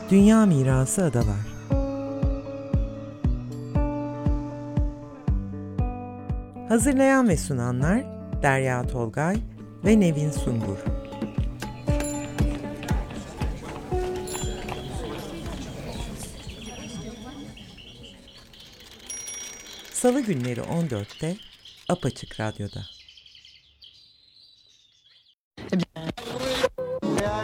Dünya Mirası Adalar. Hazırlayan ve sunanlar Derya Tolgay ve Nevin Sungur. Salı günleri 14'te Apaçık Radyo'da.